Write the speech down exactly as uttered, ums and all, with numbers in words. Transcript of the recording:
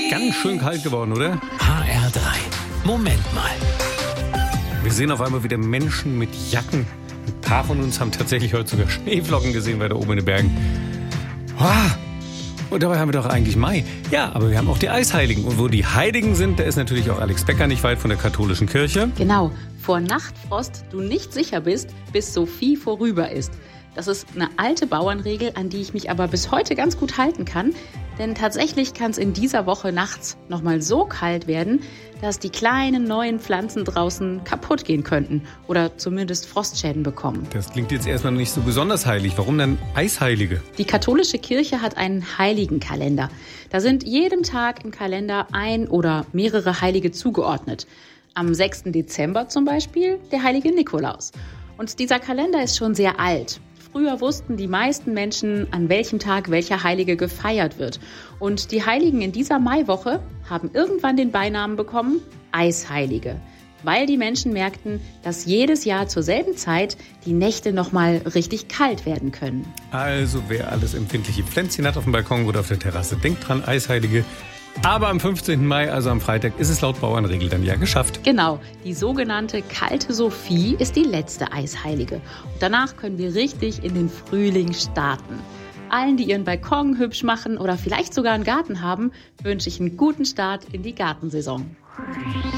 Ganz schön kalt geworden, oder? H R drei. Moment mal. Wir sehen auf einmal wieder Menschen mit Jacken. Ein paar von uns haben tatsächlich heute sogar Schneeflocken gesehen weiter oben in den Bergen. Ah, und dabei haben wir doch eigentlich Mai. Ja, aber wir haben auch die Eisheiligen. Und wo die Heiligen sind, da ist natürlich auch Alex Becker nicht weit von der katholischen Kirche. Genau, vor Nachtfrost du nicht sicher bist, bis Sophie vorüber ist. Das ist eine alte Bauernregel, an die ich mich aber bis heute ganz gut halten kann. Denn tatsächlich kann es in dieser Woche nachts nochmal so kalt werden, dass die kleinen neuen Pflanzen draußen kaputt gehen könnten oder zumindest Frostschäden bekommen. Das klingt jetzt erstmal nicht so besonders heilig. Warum dann Eisheilige? Die katholische Kirche hat einen Heiligenkalender. Da sind jedem Tag im Kalender ein oder mehrere Heilige zugeordnet. Am sechsten Dezember zum Beispiel der heilige Nikolaus. Und dieser Kalender ist schon sehr alt. Früher wussten die meisten Menschen, an welchem Tag welcher Heilige gefeiert wird. Und die Heiligen in dieser Maiwoche haben irgendwann den Beinamen bekommen, Eisheilige. Weil die Menschen merkten, dass jedes Jahr zur selben Zeit die Nächte nochmal richtig kalt werden können. Also wer alles empfindliche Pflänzchen hat auf dem Balkon oder auf der Terrasse, denkt dran, Eisheilige. Aber am fünfzehnten Mai, also am Freitag, ist es laut Bauernregel dann ja geschafft. Genau, die sogenannte kalte Sophie ist die letzte Eisheilige. Und danach können wir richtig in den Frühling starten. Allen, die ihren Balkon hübsch machen oder vielleicht sogar einen Garten haben, wünsche ich einen guten Start in die Gartensaison.